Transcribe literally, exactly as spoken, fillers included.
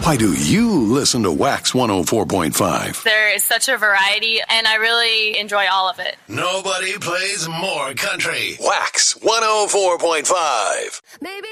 Why do you listen to Wax one oh four point five? There is such a variety, and I really enjoy all of it. Nobody plays more country. Wax one oh four point five. Maybe